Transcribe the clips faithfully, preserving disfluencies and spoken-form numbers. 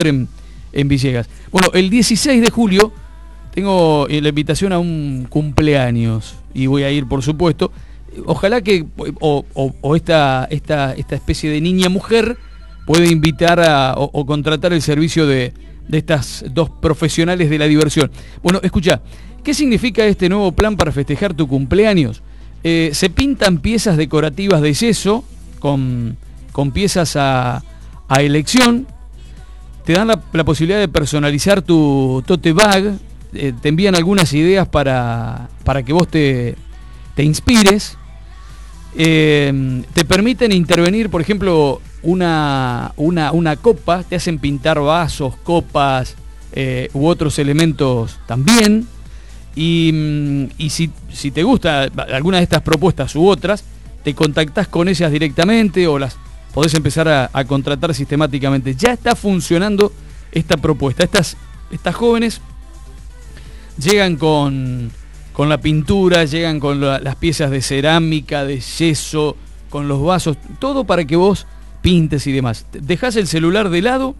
en, en Villegas. Bueno, el dieciséis de julio tengo la invitación a un cumpleaños y voy a ir, por supuesto. Ojalá que o, o, o esta, esta, esta especie de niña mujer puede invitar a, o, o contratar el servicio de, de estas dos profesionales de la diversión. Bueno, escucha, ¿qué significa este nuevo plan para festejar tu cumpleaños? Eh, se pintan piezas decorativas de yeso con, con piezas a, a elección. Te dan la, la posibilidad de personalizar tu tote bag. Eh, te envían algunas ideas para, para que vos te, te inspires. Eh, te permiten intervenir, por ejemplo, una, una, una copa. Te hacen pintar vasos, copas eh, u otros elementos también. Y, y si, si te gusta alguna de estas propuestas u otras, te contactás con ellas directamente o las podés empezar a, a contratar sistemáticamente. Ya está funcionando esta propuesta. Estas, estas jóvenes llegan con, con la pintura, llegan con la, las piezas de cerámica, de yeso, con los vasos, todo para que vos pintes y demás. Dejás el celular de lado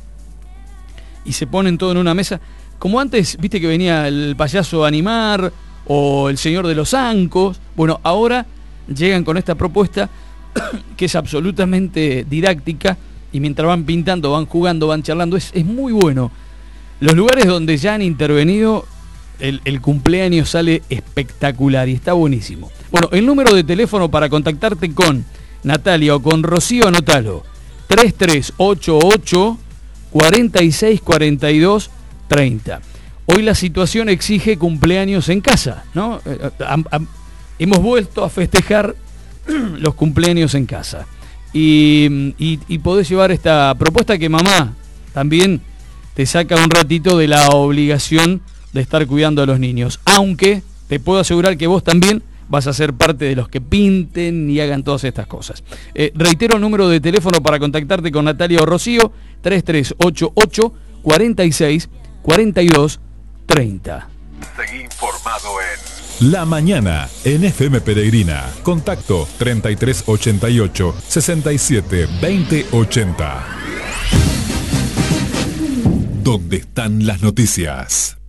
y se ponen todo en una mesa. Como antes, viste que venía el payaso a animar o el señor de los zancos. Bueno, ahora llegan con esta propuesta que es absolutamente didáctica y mientras van pintando, van jugando, van charlando, es, es muy bueno. Los lugares donde ya han intervenido, el, el cumpleaños sale espectacular y está buenísimo. Bueno, el número de teléfono para contactarte con Natalia o con Rocío, anotalo: tres tres ocho ocho, cuatro seis cuatro dos, treinta. Hoy la situación exige cumpleaños en casa, ¿no? Eh, am, am, hemos vuelto a festejar los cumpleaños en casa. Y, y, y podés llevar esta propuesta que mamá también te saca un ratito de la obligación de estar cuidando a los niños. Aunque te puedo asegurar que vos también vas a ser parte de los que pinten y hagan todas estas cosas. Eh, reitero el número de teléfono para contactarte con Natalia o Rocío: tres tres ocho ocho, cuatro seis cuatro dos, treinta. Seguí informado en La Mañana en F M Peregrina. Contacto treinta y tres ochenta y ocho, sesenta y siete, veinte ochenta. ¿Dónde están las noticias?